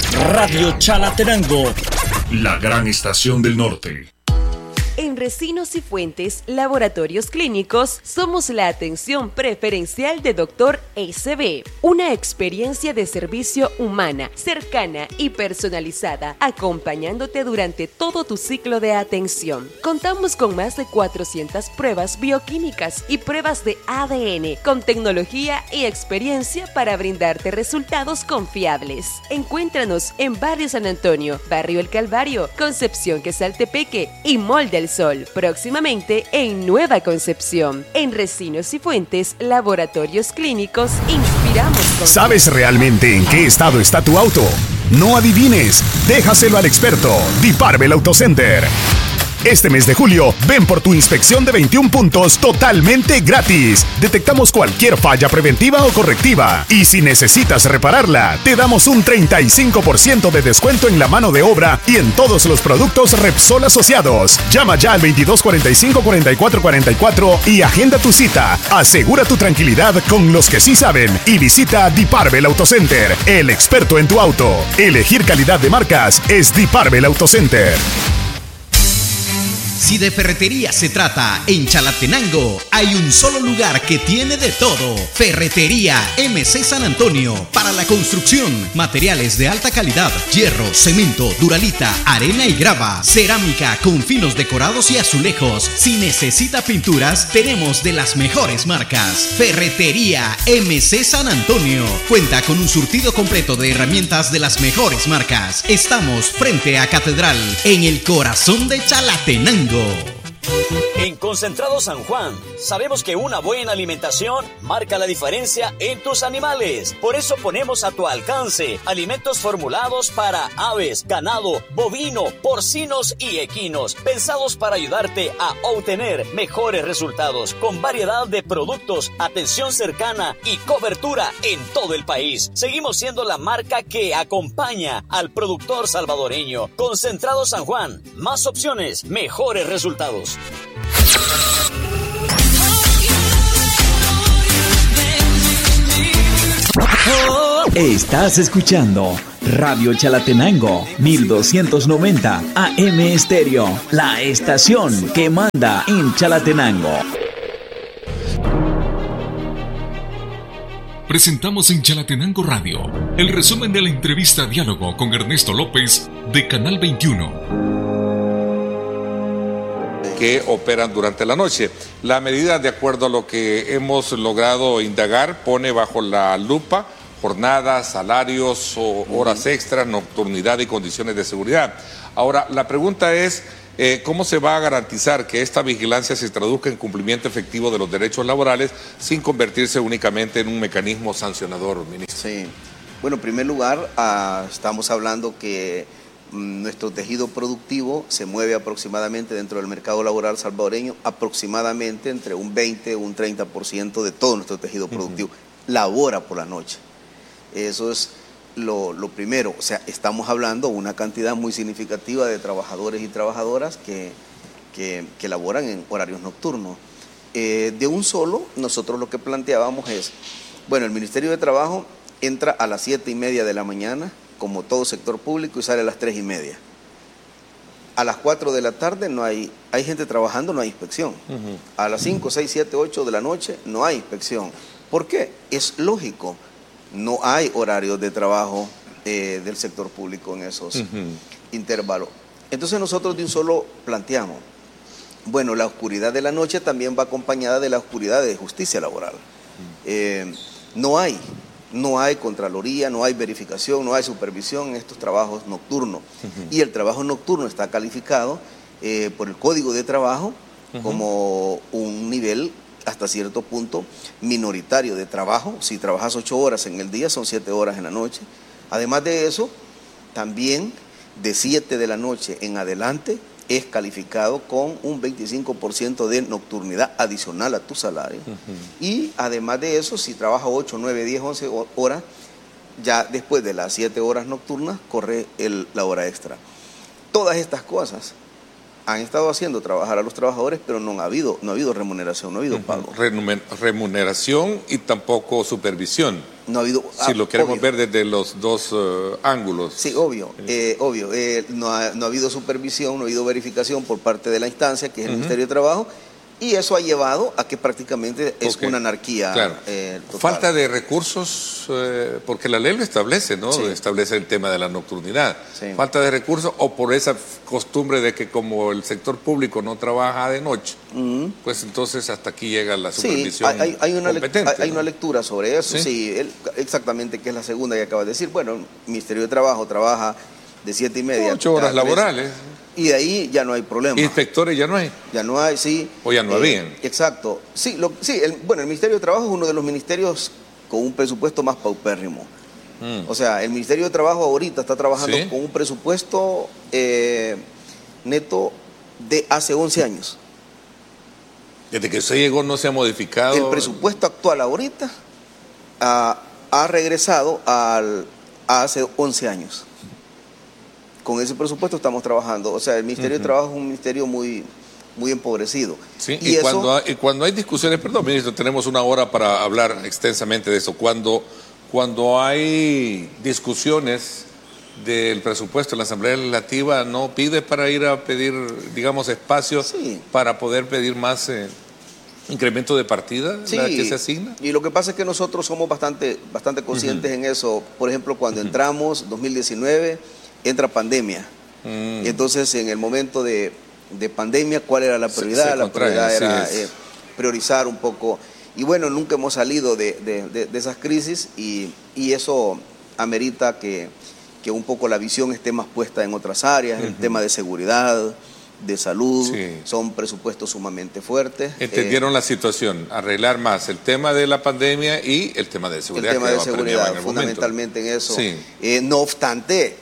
Radio Chalatenango, la gran estación del norte. En Resinos y Fuentes, Laboratorios Clínicos, somos la atención preferencial de Dr. SB. Una experiencia de servicio humana, cercana y personalizada, acompañándote durante todo tu ciclo de atención. Contamos con más de 400 pruebas bioquímicas y pruebas de ADN, con tecnología y experiencia para brindarte resultados confiables. Encuéntranos en Barrio San Antonio, Barrio El Calvario, Concepción Quesaltepeque y Mall del Sol. Próximamente en Nueva Concepción. En Resinos y Fuentes, Laboratorios Clínicos, inspiramos con... ¿Sabes realmente en qué estado está tu auto? No adivines, déjaselo al experto, Diparbel Auto Center. Este mes de julio, ven por tu inspección de 21 puntos totalmente gratis. Detectamos cualquier falla preventiva o correctiva. Y si necesitas repararla, te damos un 35% de descuento en la mano de obra y en todos los productos Repsol asociados. Llama ya al 2245-4444 y agenda tu cita. Asegura tu tranquilidad con los que sí saben y visita Diparbel Auto Center, el experto en tu auto. Elegir calidad de marcas es Diparbel Auto Center. Si de ferretería se trata, en Chalatenango hay un solo lugar que tiene de todo. Ferretería MC San Antonio. Para la construcción, materiales de alta calidad, hierro, cemento, duralita, arena y grava, cerámica con finos decorados y azulejos. Si necesita pinturas, tenemos de las mejores marcas. Ferretería MC San Antonio. Cuenta con un surtido completo de herramientas de las mejores marcas. Estamos frente a Catedral, en el corazón de Chalatenango. En Concentrado San Juan, sabemos que una buena alimentación marca la diferencia en tus animales. Por eso ponemos a tu alcance alimentos formulados para aves, ganado, bovino, porcinos y equinos, pensados para ayudarte a obtener mejores resultados, con variedad de productos, atención cercana y cobertura en todo el país. Seguimos siendo la marca que acompaña al productor salvadoreño. Concentrado San Juan, más opciones, mejores resultados. Estás escuchando Radio Chalatenango 1290 AM Estéreo, la estación que manda en Chalatenango. Presentamos en Chalatenango Radio el resumen de la entrevista Diálogo con Ernesto López de Canal 21. Que operan durante la noche. La medida, de acuerdo a lo que hemos logrado indagar, pone bajo la lupa jornadas, salarios, horas extras, nocturnidad y condiciones de seguridad. Ahora, la pregunta es, ¿cómo se va a garantizar que esta vigilancia se traduzca en cumplimiento efectivo de los derechos laborales sin convertirse únicamente en un mecanismo sancionador, ministro? Sí. Bueno, en primer lugar, estamos hablando que nuestro tejido productivo se mueve aproximadamente dentro del mercado laboral salvadoreño, aproximadamente entre un 20 y un 30% de todo nuestro tejido productivo labora por la noche. Eso es lo primero. O sea, estamos hablando de una cantidad muy significativa de trabajadores y trabajadoras que laboran en horarios nocturnos. De un solo, nosotros lo que planteábamos es, bueno, el Ministerio de Trabajo entra a las 7:30 de la mañana, como todo sector público, y sale a las 3:30. A las 4 de la tarde no hay gente trabajando, no hay inspección. A las 5, 6, 7, 8 de la noche no hay inspección. ¿Por qué? Es lógico, no hay horarios de trabajo del sector público en esos intervalos. Entonces nosotros de un solo planteamos, bueno, la oscuridad de la noche también va acompañada de la oscuridad de justicia laboral. No hay contraloría, no hay verificación, no hay supervisión en estos trabajos nocturnos. Y el trabajo nocturno está calificado por el Código de Trabajo como un nivel hasta cierto punto minoritario de trabajo. Si trabajas 8 horas en el día, son 7 horas en la noche. Además de eso, también de 7 de la noche en adelante es calificado con un 25% de nocturnidad adicional a tu salario. Y además de eso, si trabajas 8, 9, 10, 11 horas, ya después de las 7 horas nocturnas corre la hora extra. Todas estas cosas han estado haciendo trabajar a los trabajadores, pero no ha habido remuneración, no ha habido pago. Remuneración y tampoco supervisión. No ha habido. Si lo queremos obvio. ver desde los dos ángulos. Sí, obvio. No ha habido supervisión, no ha habido verificación por parte de la instancia, que es el Ministerio de Trabajo, y eso ha llevado a que prácticamente es una anarquía. Claro. Total. Falta de recursos, porque la ley lo establece, ¿no? Sí. Establece el tema de la nocturnidad. Sí. Falta de recursos o por esa costumbre de que como el sector público no trabaja de noche, pues entonces hasta aquí llega la supervisión hay una competente. hay una lectura sobre eso, exactamente, que es la segunda que acabas de decir. Bueno, el Ministerio de Trabajo trabaja de 7:30 8 horas laborales. Y de ahí ya no hay problema. Inspectores ya no hay. Ya no hay, sí. O ya no habían. Exacto. Sí, el Ministerio de Trabajo es uno de los ministerios con un presupuesto más paupérrimo. O sea, el Ministerio de Trabajo ahorita está trabajando con un presupuesto neto de hace 11 años. Desde que usted llegó no se ha modificado. El presupuesto actual ahorita ha regresado a hace 11 años. Con ese presupuesto estamos trabajando. O sea, el Ministerio de Trabajo es un ministerio muy empobrecido. Sí, y cuando hay discusiones, perdón, ministro, tenemos una hora para hablar extensamente de eso. Cuando hay discusiones del presupuesto en la Asamblea Legislativa, ¿no pide para ir a pedir, digamos, espacios para poder pedir más incremento de partida la que se asigna? Y lo que pasa es que nosotros somos bastante conscientes en eso. Por ejemplo, cuando entramos, 2019, entra pandemia. Entonces, en el momento de pandemia, ¿cuál era la prioridad? La prioridad era priorizar un poco. Y bueno, nunca hemos salido de esas crisis y eso amerita que un poco la visión esté más puesta en otras áreas. El tema de seguridad, de salud, son presupuestos sumamente fuertes. Entendieron la situación, arreglar más el tema de la pandemia y el tema de seguridad. El tema de seguridad, fundamentalmente en eso. No obstante,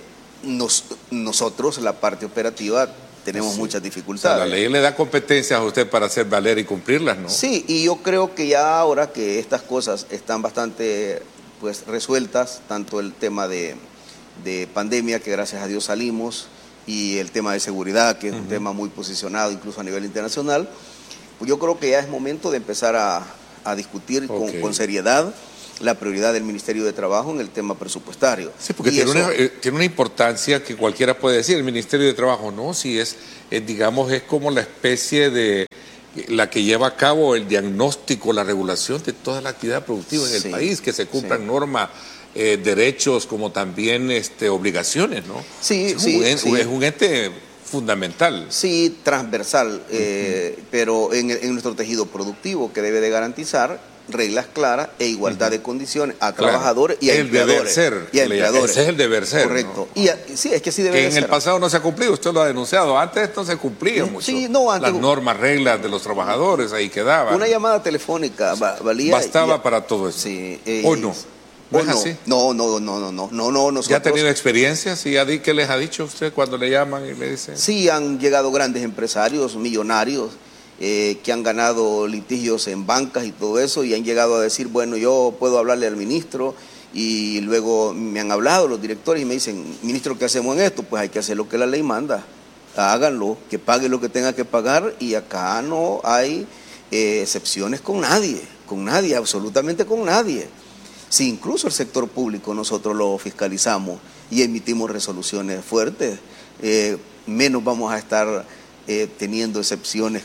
nosotros, la parte operativa, tenemos muchas dificultades. O sea, la ley le da competencias a usted para hacer valer y cumplirlas, ¿no? Sí, y yo creo que ya ahora que estas cosas están bastante resueltas, tanto el tema de pandemia, que gracias a Dios salimos, y el tema de seguridad, que es un tema muy posicionado incluso a nivel internacional, pues yo creo que ya es momento de empezar a discutir con seriedad la prioridad del Ministerio de Trabajo en el tema presupuestario. Sí, porque tiene una importancia que cualquiera puede decir. El Ministerio de Trabajo, ¿no? Si digamos, es como la especie de la que lleva a cabo el diagnóstico, la regulación de toda la actividad productiva en el país, que se cumplan normas, derechos como también obligaciones, ¿no? Es un ente fundamental. Sí, transversal, pero en nuestro tejido productivo, que debe de garantizar reglas claras e igualdad de condiciones a trabajadores y a empleadores. Ese es el deber ser. Correcto. ¿no? Y sí, es que sí debe de ser. Que en el pasado no se ha cumplido, usted lo ha denunciado. Antes no se cumplía mucho. Sí, no, antes, las normas, reglas de los trabajadores ahí quedaban. Una llamada telefónica valía. Bastaba para todo eso. Sí. Hoy no. ¿No es así? No. Nosotros, ¿Ya ha tenido experiencias? ¿Qué les ha dicho usted cuando le llaman y le dicen? Sí, han llegado grandes empresarios, millonarios, que han ganado litigios en bancas y todo eso, y han llegado a decir, bueno, yo puedo hablarle al ministro, y luego me han hablado los directores y me dicen, ministro, ¿qué hacemos en esto? Pues hay que hacer lo que la ley manda, háganlo, que pague lo que tenga que pagar, y acá no hay excepciones con nadie, absolutamente con nadie. Si incluso el sector público nosotros lo fiscalizamos y emitimos resoluciones fuertes, menos vamos a estar teniendo excepciones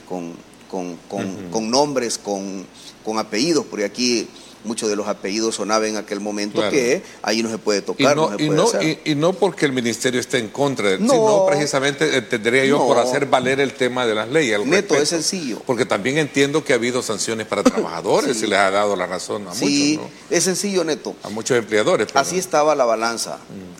con nombres, con apellidos, porque aquí muchos de los apellidos sonaban en aquel momento, que ahí no se puede tocar, y no porque el ministerio esté en contra, sino precisamente entendería yo por hacer valer el tema de las leyes. Neto, es sencillo. Porque también entiendo que ha habido sanciones para trabajadores y les ha dado la razón a muchos, ¿no? Es sencillo, Neto. A muchos empleadores. Así estaba la balanza.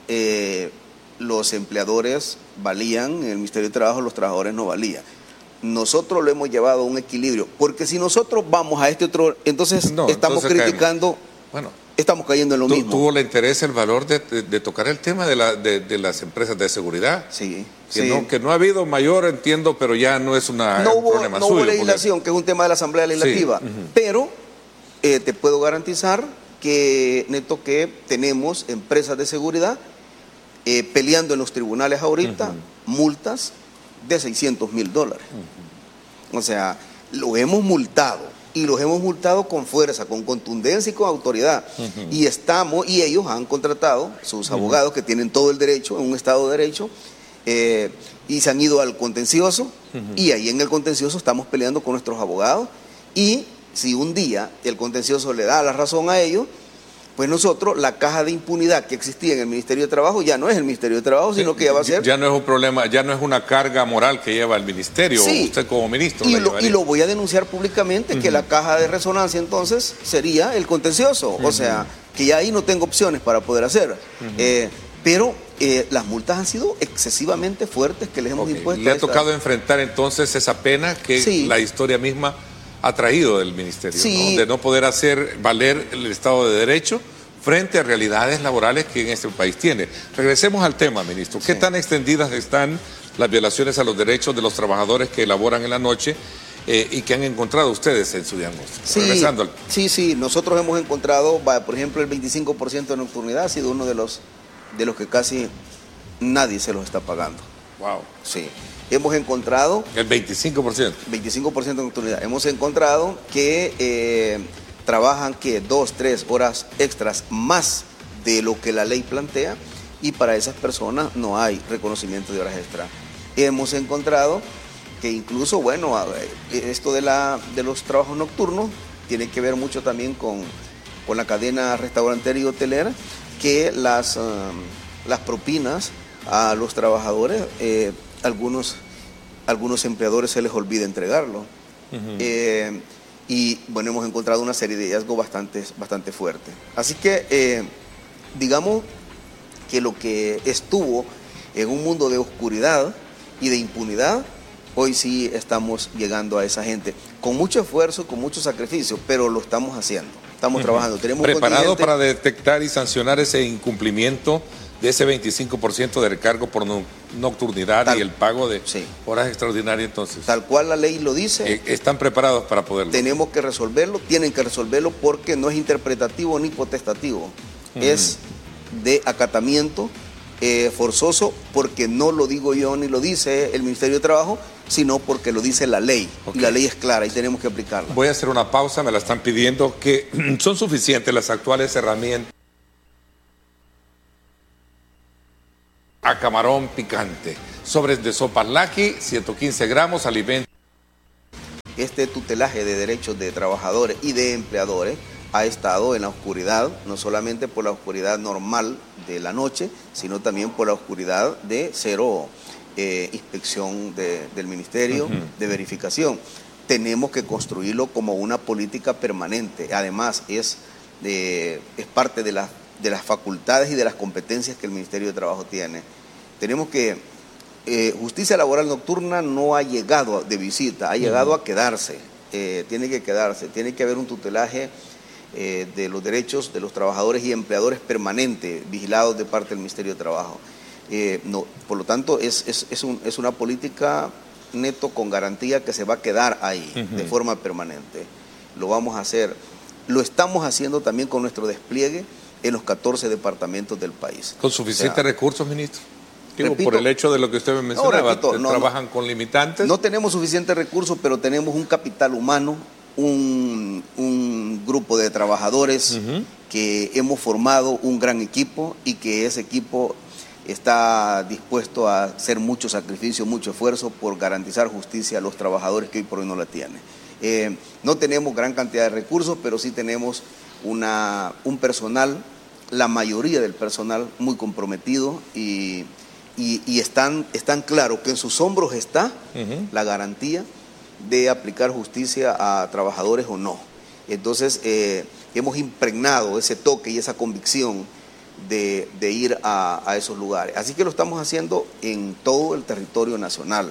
Los empleadores valían, en el Ministerio de Trabajo los trabajadores no valían. Nosotros lo hemos llevado a un equilibrio, porque si nosotros vamos a este otro, entonces estamos criticando, estamos cayendo en lo mismo. ¿Tuvo el interés, el valor de tocar el tema de las empresas de seguridad? Sí. Que no ha habido mayor, entiendo, pero ya no es un problema suyo. No hubo legislación, que es un tema de la Asamblea Legislativa, pero te puedo garantizar que, Neto, que tenemos empresas de seguridad peleando en los tribunales ahorita, multas, de $600,000. O sea, lo hemos multado. Y los hemos multado con fuerza, con contundencia y con autoridad. Y ellos han contratado sus abogados que tienen todo el derecho, en un Estado de Derecho, y se han ido al contencioso, y ahí en el contencioso estamos peleando con nuestros abogados, y si un día el contencioso le da la razón a ellos, pues nosotros, la caja de impunidad que existía en el Ministerio de Trabajo, ya no es el Ministerio de Trabajo, sino que ya va a ser... Ya no es un problema, ya no es una carga moral que lleva el Ministerio, o usted como ministro. Y lo voy a denunciar públicamente, que la caja de resonancia entonces sería el contencioso, o sea, que ya ahí no tengo opciones para poder hacer. Pero las multas han sido excesivamente fuertes que les hemos impuesto. ¿Le ha tocado enfrentar entonces esa pena que la historia misma ha traído del Ministerio, ¿no? De no poder hacer valer el Estado de Derecho frente a realidades laborales que en este país tiene? Regresemos al tema, ministro. ¿Qué tan extendidas están las violaciones a los derechos de los trabajadores que elaboran en la noche y que han encontrado ustedes en su diagnóstico? Sí, nosotros hemos encontrado, por ejemplo, el 25% de nocturnidad ha sido uno de los que casi nadie se los está pagando. Wow. Sí. Hemos encontrado... El 25%. 25% de nocturnidad. Hemos encontrado que trabajan 2, 3 horas extras más de lo que la ley plantea, y para esas personas no hay reconocimiento de horas extras. Hemos encontrado que incluso, bueno, esto de los trabajos nocturnos tiene que ver mucho también con la cadena restaurantera y hotelera, que las propinas a los trabajadores, algunos empleadores se les olvida entregarlo. Y bueno, hemos encontrado una serie de hallazgos bastante fuertes. Así que digamos que lo que estuvo en un mundo de oscuridad y de impunidad, hoy sí estamos llegando a esa gente con mucho esfuerzo, con mucho sacrificio, pero lo estamos haciendo, estamos trabajando. Tenemos ¿preparado para detectar y sancionar ese incumplimiento de ese 25% de recargo por nocturnidad y el pago de horas extraordinarias entonces? Tal cual la ley lo dice. ¿Están preparados para poderlo? Tenemos que resolverlo, tienen que resolverlo, porque no es interpretativo ni potestativo, es de acatamiento forzoso, porque no lo digo yo ni lo dice el Ministerio de Trabajo, sino porque lo dice la ley. Y la ley es clara y tenemos que aplicarla. Voy a hacer una pausa, me la están pidiendo, que son suficientes las actuales herramientas a camarón picante, sobres de sopas Lucky, 115 gramos, alimento. Este tutelaje de derechos de trabajadores y de empleadores ha estado en la oscuridad, no solamente por la oscuridad normal de la noche, sino también por la oscuridad de cero inspección del Ministerio, de verificación. Tenemos que construirlo como una política permanente. Además, es parte de las facultades y de las competencias que el Ministerio de Trabajo tiene. Tenemos que... justicia laboral nocturna no ha llegado de visita, ha llegado a quedarse. Tiene que quedarse, tiene que haber un tutelaje de los derechos de los trabajadores y empleadores permanente, vigilados de parte del Ministerio de Trabajo. Por lo tanto, es una política neto con garantía que se va a quedar ahí de forma permanente. Lo vamos a hacer, lo estamos haciendo también con nuestro despliegue en los 14 departamentos del país. ¿Con suficientes recursos, ministro? Repito, por el hecho de lo que usted me mencionaba, ¿trabajan con limitantes? No tenemos suficientes recursos, pero tenemos un capital humano, un grupo de trabajadores que hemos formado un gran equipo, y que ese equipo está dispuesto a hacer mucho sacrificio, mucho esfuerzo por garantizar justicia a los trabajadores que hoy por hoy no la tienen. No tenemos gran cantidad de recursos, pero sí tenemos un personal, la mayoría del personal muy comprometido, y están claro que en sus hombros está la garantía de aplicar justicia a trabajadores o no. Entonces hemos impregnado ese toque y esa convicción de ir a esos lugares. Así que lo estamos haciendo en todo el territorio nacional.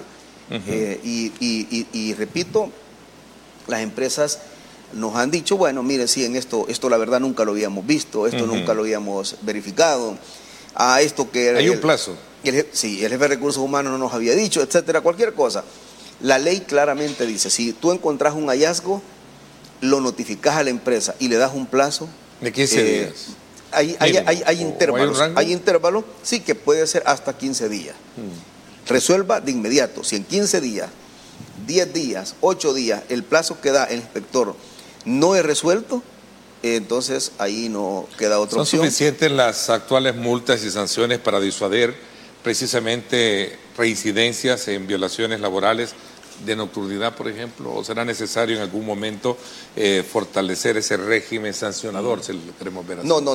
Y repito, las empresas nos han dicho, bueno, mire, sí, en esto la verdad nunca lo habíamos visto, esto nunca lo habíamos verificado, a esto que... Hay un plazo. Sí, el jefe de recursos humanos no nos había dicho, etcétera, cualquier cosa. La ley claramente dice, si tú encontrás un hallazgo, lo notificás a la empresa y le das un plazo. ¿De 15 días? Hay intervalos, sí, que puede ser hasta 15 días. resuelva de inmediato. Si en 15 días, 10 días, 8 días, el plazo que da el inspector no es resuelto, entonces ahí no queda otra opción. ¿Son suficientes las actuales multas y sanciones para disuadir precisamente reincidencias en violaciones laborales de nocturnidad, por ejemplo? ¿O será necesario en algún momento fortalecer ese régimen sancionador, si lo queremos ver así? No.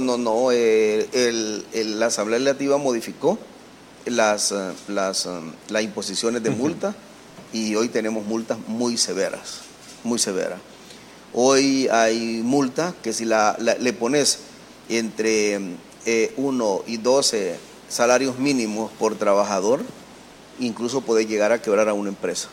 La Asamblea Legislativa modificó las imposiciones de multa y hoy tenemos multas muy severas, muy severas. Hoy hay multa que si le pones entre 1 y 12 salarios mínimos por trabajador, incluso puede llegar a quebrar a una empresa.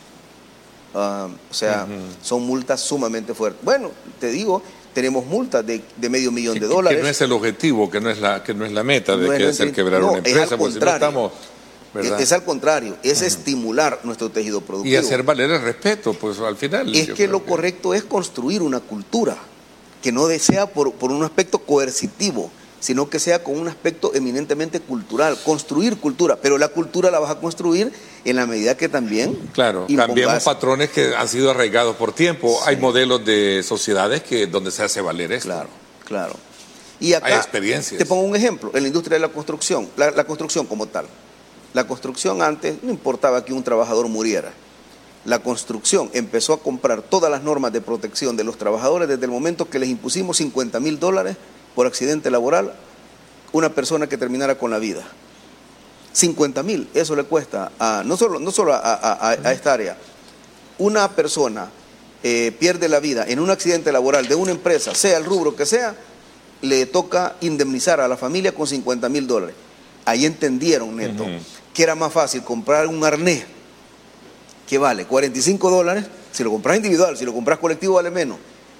Son multas sumamente fuertes. Bueno, te digo, tenemos multas de $500,000 Que no es el objetivo, que no es la meta de hacer quebrar una empresa, porque si no estamos... ¿verdad? Es al contrario, es estimular nuestro tejido productivo. Y hacer valer el respeto, pues al final. Es que lo correcto es construir una cultura, que no sea por un aspecto coercitivo, sino que sea con un aspecto eminentemente cultural, construir cultura, pero la cultura la vas a construir en la medida que también... Claro, cambiamos patrones que han sido arraigados por tiempo. Sí. Hay modelos de sociedades donde se hace valer esto. Claro. Y acá hay experiencias. Te pongo un ejemplo, en la industria de la construcción, la construcción como tal. La construcción antes no importaba que un trabajador muriera. La construcción empezó a comprar todas las normas de protección de los trabajadores desde el momento que les impusimos $50,000 por accidente laboral una persona que terminara con la vida. 50,000, eso le cuesta no solo a esta área. Una persona pierde la vida en un accidente laboral de una empresa, sea el rubro que sea, le toca indemnizar a la familia con $50,000. Ahí entendieron, Neto, que era más fácil comprar un arnés que vale $45, si lo compras individual, si lo compras colectivo vale menos,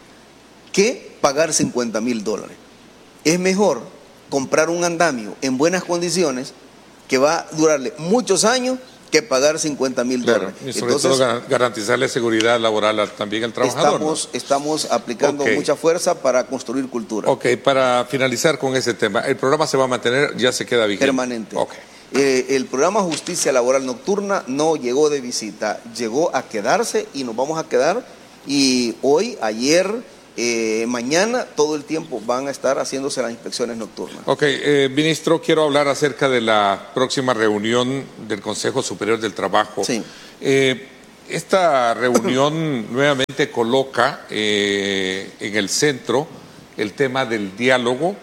que pagar $50,000. Es mejor comprar un andamio en buenas condiciones que va a durarle muchos años que pagar $50,000. Claro, y sobre todo garantizarle seguridad laboral también al trabajador. Estamos aplicando mucha fuerza para construir cultura. Ok, para finalizar con ese tema, ¿el programa se va a mantener, ya se queda vigente? Permanente. Okay. El programa Justicia Laboral Nocturna no llegó de visita, llegó a quedarse y nos vamos a quedar. Y hoy, ayer, mañana, todo el tiempo van a estar haciéndose las inspecciones nocturnas. Ok, ministro, quiero hablar acerca de la próxima reunión del Consejo Superior del Trabajo. Sí. Esta reunión nuevamente coloca en el centro el tema del diálogo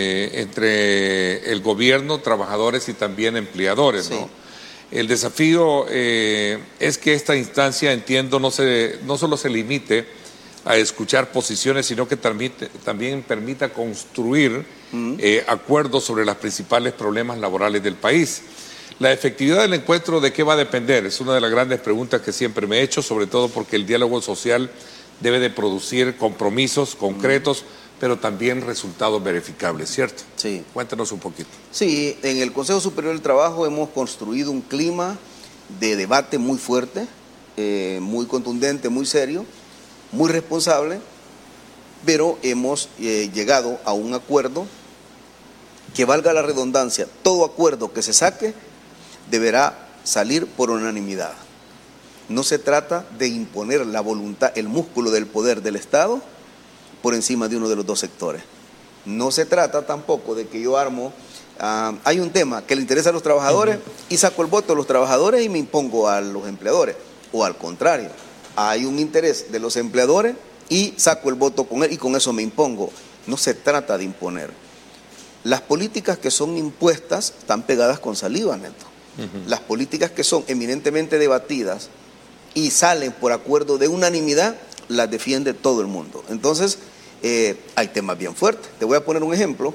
entre el gobierno, trabajadores y también empleadores, ¿no? El desafío es que esta instancia, entiendo, no solo se limite a escuchar posiciones, sino que también permita construir acuerdos sobre los principales problemas laborales del país. La efectividad del encuentro, ¿de qué va a depender? Es una de las grandes preguntas que siempre me he hecho, sobre todo porque el diálogo social debe de producir compromisos concretos, pero también resultados verificables, ¿cierto? Sí. Cuéntanos un poquito. Sí, en el Consejo Superior del Trabajo hemos construido un clima de debate muy fuerte, muy contundente, muy serio, muy responsable, pero hemos llegado a un acuerdo que, valga la redundancia, todo acuerdo que se saque deberá salir por unanimidad. No se trata de imponer la voluntad, el músculo del poder del Estado por encima de uno de los dos sectores. No se trata tampoco de que yo armo, hay un tema que le interesa a los trabajadores y saco el voto de los trabajadores y me impongo a los empleadores, o al contrario, hay un interés de los empleadores y saco el voto con él y con eso me impongo. No se trata de imponer. Las políticas que son impuestas están pegadas con saliva, Neto. Las políticas que son eminentemente debatidas y salen por acuerdo de unanimidad, las defiende todo el mundo. Entonces, hay temas bien fuertes. Te voy a poner un ejemplo.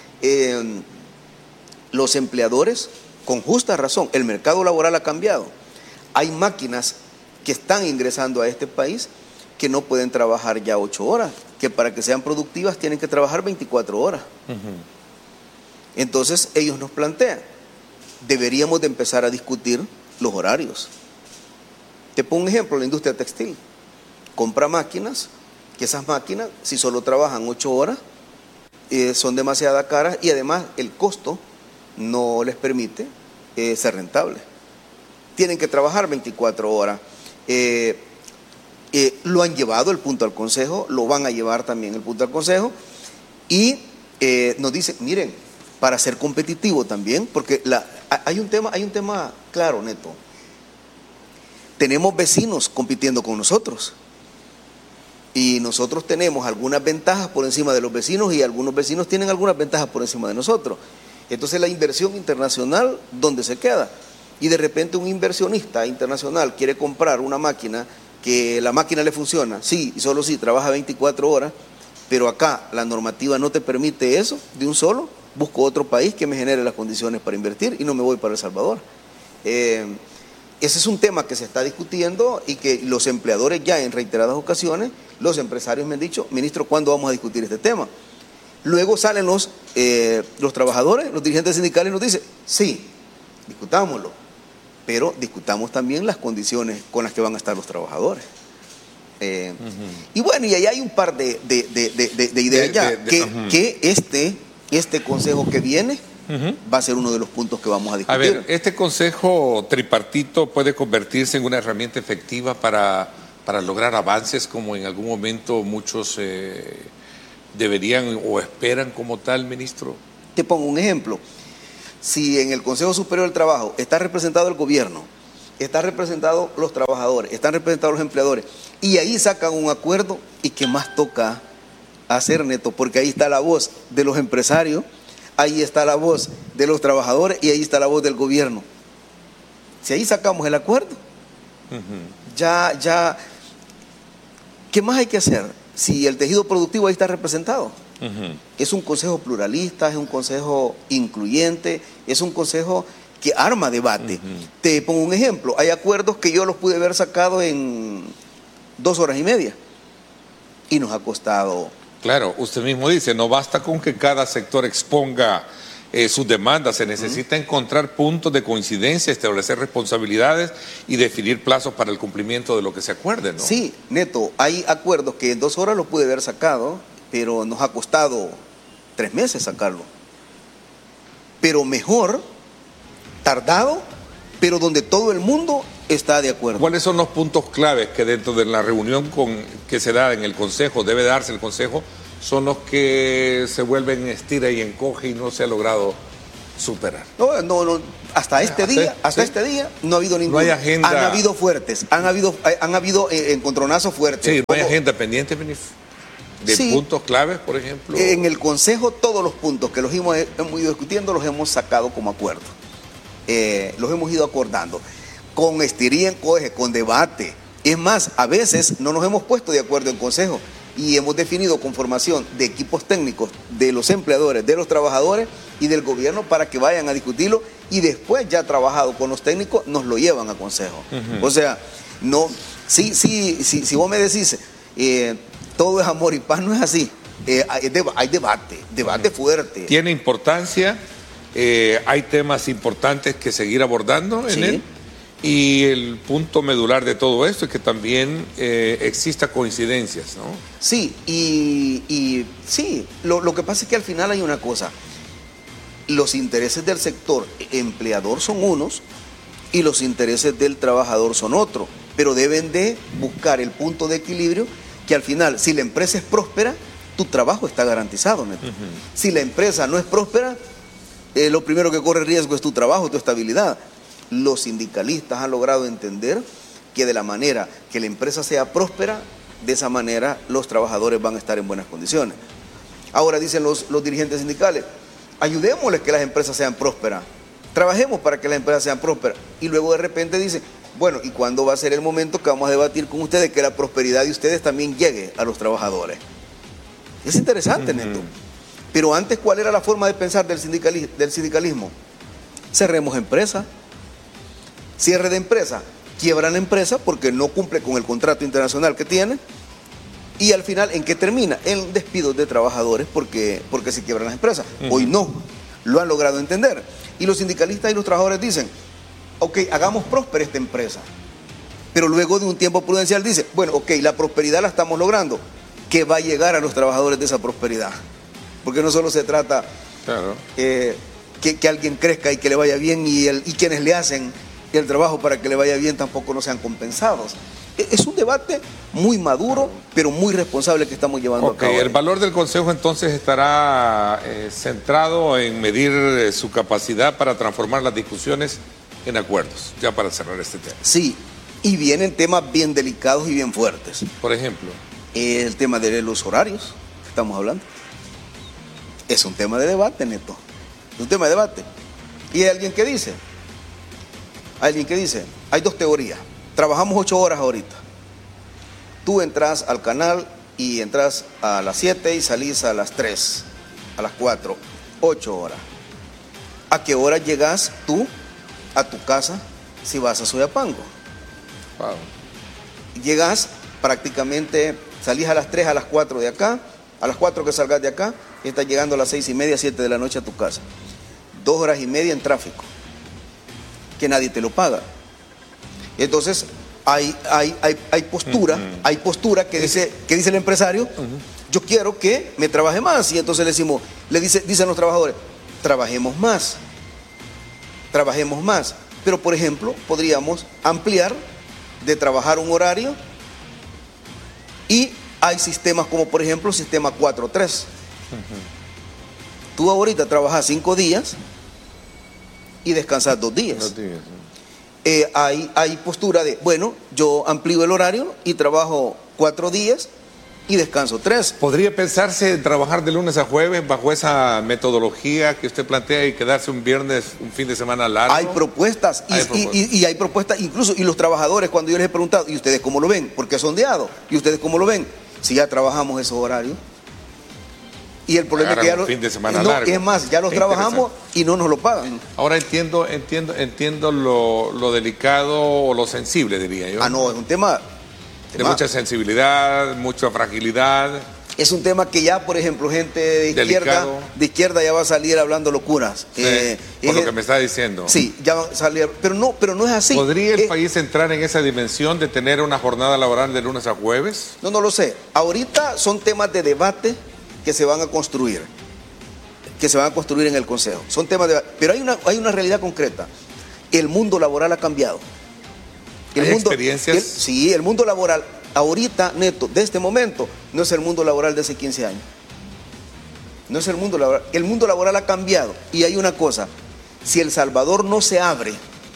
Los empleadores, con justa razón, el mercado laboral ha cambiado. Hay máquinas que están ingresando a este país que no pueden trabajar ya 8 horas, que para que sean productivas tienen que trabajar 24 horas. Entonces, ellos nos plantean, deberíamos de empezar a discutir los horarios. Te pongo un ejemplo, la industria textil. Compra máquinas, que esas máquinas, si solo trabajan 8 horas, son demasiado caras y además el costo no les permite ser rentable. tienen que trabajar 24 horas. Lo han llevado el punto al Consejo, lo van a llevar también el punto al Consejo, y nos dicen, miren, para ser competitivo también, porque hay un tema claro, Neto. Tenemos vecinos compitiendo con nosotros. Y nosotros tenemos algunas ventajas por encima de los vecinos y algunos vecinos tienen algunas ventajas por encima de nosotros. Entonces la inversión internacional, ¿dónde se queda? Y de repente un inversionista internacional quiere comprar una máquina, que la máquina le funciona, sí, y solo sí, trabaja 24 horas, pero acá la normativa no te permite eso de un solo, busco otro país que me genere las condiciones para invertir y no me voy para El Salvador. Ese es un tema que se está discutiendo y que los empleadores ya en reiteradas ocasiones, los empresarios me han dicho, ministro, ¿cuándo vamos a discutir este tema? Luego salen los trabajadores, los dirigentes sindicales nos dicen, sí, discutámoslo, pero discutamos también las condiciones con las que van a estar los trabajadores. Y bueno, y ahí hay un par de ideas ya, que este consejo que viene va a ser uno de los puntos que vamos a discutir. A ver, ¿este consejo tripartito puede convertirse en una herramienta efectiva para lograr avances como en algún momento muchos deberían o esperan como tal, ministro? Te pongo un ejemplo. Si en el Consejo Superior del Trabajo está representado el gobierno, están representados los trabajadores, están representados los empleadores, y ahí sacan un acuerdo, ¿y qué más toca hacer, Neto? Porque ahí está la voz de los empresarios, ahí está la voz de los trabajadores y ahí está la voz del gobierno. Si ahí sacamos el acuerdo, ya, ¿qué más hay que hacer? Si el tejido productivo ahí está representado. Es un consejo pluralista, es un consejo incluyente, es un consejo que arma debate. Te pongo un ejemplo, hay acuerdos que yo los pude haber sacado en 2 horas y media y nos ha costado. Claro, usted mismo dice, no basta con que cada sector exponga sus demandas, se necesita encontrar puntos de coincidencia, establecer responsabilidades y definir plazos para el cumplimiento de lo que se acuerde, ¿no? Sí, Neto, hay acuerdos que en 2 horas los pude haber sacado, pero nos ha costado 3 meses sacarlo. Pero mejor, tardado, pero donde todo el mundo está de acuerdo. ¿Cuáles son los puntos claves que dentro de la reunión que se da en el Consejo, debe darse el Consejo, son los que se vuelven estira y encoge y no se ha logrado superar? No, hasta este día no ha habido ninguna. No hay agenda. Han habido fuertes, han habido encontronazos fuertes. Sí, no hay agenda pendiente, de puntos claves, por ejemplo. En el Consejo todos los puntos que los hemos ido discutiendo los hemos sacado como acuerdo. Los hemos ido acordando. Con estira y encoge, con debate. Es más, a veces no nos hemos puesto de acuerdo en Consejo y hemos definido conformación de equipos técnicos de los empleadores, de los trabajadores y del gobierno para que vayan a discutirlo y después ya trabajado con los técnicos nos lo llevan a Consejo. O sea, no, si vos me decís todo es amor y paz, no es así. Hay debate fuerte. ¿Tiene importancia? ¿Hay temas importantes que seguir abordando en él? Y el punto medular de todo esto es que también exista coincidencias, ¿no? Sí, y sí, lo que pasa es que al final hay una cosa. Los intereses del sector empleador son unos y los intereses del trabajador son otros, pero deben de buscar el punto de equilibrio que al final, si la empresa es próspera, tu trabajo está garantizado, Neto. Si la empresa no es próspera, lo primero que corre riesgo es tu trabajo, tu estabilidad. Los sindicalistas han logrado entender que de la manera que la empresa sea próspera, de esa manera los trabajadores van a estar en buenas condiciones. Ahora dicen los dirigentes sindicales, ayudémosles que las empresas sean prósperas, trabajemos para que las empresas sean prósperas. Y luego de repente dicen, bueno, ¿y cuándo va a ser el momento que vamos a debatir con ustedes que la prosperidad de ustedes también llegue a los trabajadores? Es interesante, Neto. Pero antes, ¿cuál era la forma de pensar del sindicalismo? Cerremos empresa. Cierre de empresa, quiebran la empresa porque no cumple con el contrato internacional que tiene y al final, ¿en qué termina? En despidos de trabajadores porque se quiebran las empresas. Hoy no, lo han logrado entender. Y los sindicalistas y los trabajadores dicen, ok, hagamos próspera esta empresa. Pero luego de un tiempo prudencial dice, bueno, ok, la prosperidad la estamos logrando. ¿Qué va a llegar a los trabajadores de esa prosperidad? Porque no solo se trata que alguien crezca y que le vaya bien y quienes le hacen el trabajo para que le vaya bien tampoco no sean compensados. Es un debate muy maduro, pero muy responsable que estamos llevando a cabo. El valor del Consejo entonces estará centrado en medir su capacidad para transformar las discusiones en acuerdos, ya para cerrar este tema. Sí, y vienen temas bien delicados y bien fuertes. Por ejemplo, el tema de los horarios que estamos hablando. Es un tema de debate, Neto. Es un tema de debate. Y hay alguien que dice, hay dos teorías. Trabajamos 8 horas ahorita. Tú entras al canal y entras a las 7 y salís a las 3, a las 4, 8 horas. ¿A qué hora llegas tú a tu casa si vas a Soyapango? Wow. Llegas prácticamente, salís a las 3, a las 4 de acá, a las 4 que salgas de acá, y estás llegando a las 6:30, 7 de la noche a tu casa. 2 horas y media en tráfico, que nadie te lo paga. Entonces, hay postura que dice el empresario, yo quiero que me trabaje más. Y entonces dicen los trabajadores, trabajemos más. Pero, por ejemplo, podríamos ampliar de trabajar un horario y hay sistemas como, por ejemplo, el sistema 4-3. Tú ahorita trabajas 5 días y descansas 2 días. Hay postura de, bueno, yo amplío el horario y trabajo 4 días y descanso 3. ¿Podría pensarse en trabajar de lunes a jueves bajo esa metodología que usted plantea y quedarse un fin de semana largo? Hay propuestas, y hay propuestas incluso, y los trabajadores, cuando yo les he preguntado, ¿y ustedes cómo lo ven? Porque es sondeado, ¿y ustedes cómo lo ven? Si ya trabajamos esos horarios. Y el problema es que ya fin de semana largo. Es más, ya los trabajamos y no nos lo pagan. Ahora entiendo lo delicado o lo sensible, diría yo. No, es un tema de mucha sensibilidad, mucha fragilidad. Es un tema que ya, por ejemplo, gente de izquierda ya va a salir hablando locuras. Sí, por lo que me está diciendo. Sí, ya va a salir, pero no es así. ¿Podría el país entrar en esa dimensión de tener una jornada laboral de lunes a jueves? No lo sé. Ahorita son temas de debate que se van a construir en el Consejo. Son temas de, pero hay una realidad concreta. El mundo laboral ha cambiado. ¿Experiencias? Sí, el mundo laboral ahorita, Neto, de este momento, no es el mundo laboral de hace 15 años. No es el mundo laboral. El mundo laboral ha cambiado. Y hay una cosa, si El Salvador no se abre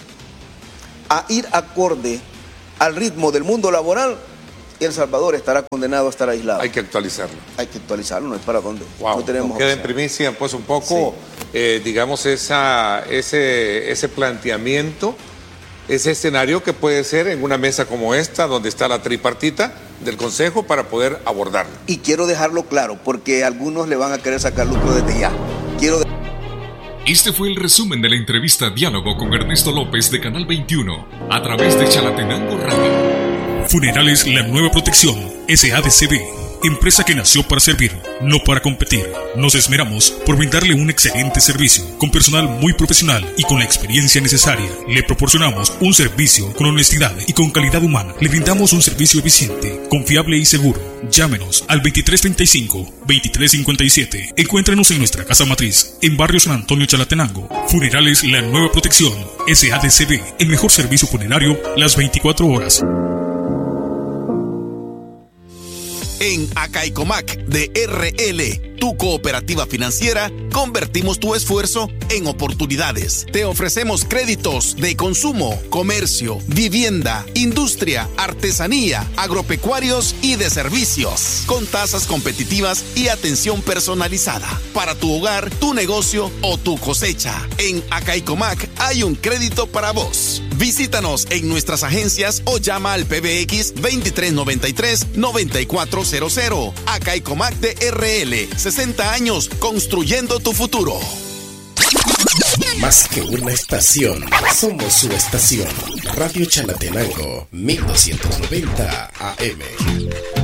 a ir acorde al ritmo del mundo laboral, El Salvador estará condenado a estar aislado. Hay que actualizarlo. No es para dónde. Wow. No tenemos. Nos queda en primicia, pues, un poco, digamos, ese planteamiento, ese escenario que puede ser en una mesa como esta, donde está la tripartita del Consejo, para poder abordarlo. Y quiero dejarlo claro, porque algunos le van a querer sacar lucro desde ya. Este fue el resumen de la entrevista Diálogo con Ernesto López de Canal 21, a través de Chalatenango Radio. Funerales La Nueva Protección, SADCB. Empresa que nació para servir, no para competir. Nos esmeramos por brindarle un excelente servicio, con personal muy profesional y con la experiencia necesaria. Le proporcionamos un servicio con honestidad y con calidad humana. Le brindamos un servicio eficiente, confiable y seguro. Llámenos al 2335-2357. Encuéntrenos en nuestra casa matriz, en Barrio San Antonio, Chalatenango. Funerales La Nueva Protección, SADCB. El mejor servicio funerario las 24 horas. En Acaicomac de RL, tu cooperativa financiera, convertimos tu esfuerzo en oportunidades. Te ofrecemos créditos de consumo, comercio, vivienda, industria, artesanía, agropecuarios y de servicios, con tasas competitivas y atención personalizada para tu hogar, tu negocio o tu cosecha. En Acaicomac hay un crédito para vos. Visítanos en nuestras agencias o llama al PBX 2393-9400. Acaicomac de RL, 60 años construyendo tu futuro. Más que una estación, somos su estación. Radio Chalatenango, 1290 AM.